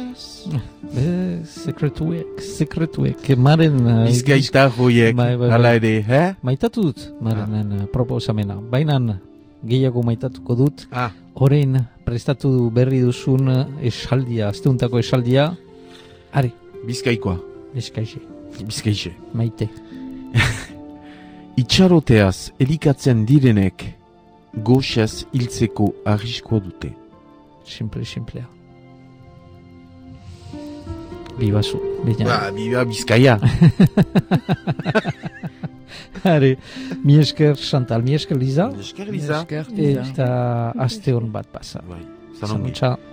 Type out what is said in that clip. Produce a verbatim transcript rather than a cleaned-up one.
beraz? Eh, sekretuek, sekretuek, maren... Uh, Bizkaita joiek, bai, bai, hala bai. ere, eh? Maitatu dut, marenen ah. proposamena. Baina gehiago maitatuko dut. Ah. Orain prestatu berri duzun esaldia, azteuntako esaldia. Ari. Bizkaikoa. Bizkaixe. Bizkaixe. Maite. Itxaroteaz elikatzen direnek goxaz hiltzeko arriskoa dute. Simple, simplea. Bibazu. Ba, biba Bizkaia. Are, mi esker Chantal, mi esker Liza. Mi esker Liza. Eta aste hon bat pasa. Bai, zanongi. Zanotxa.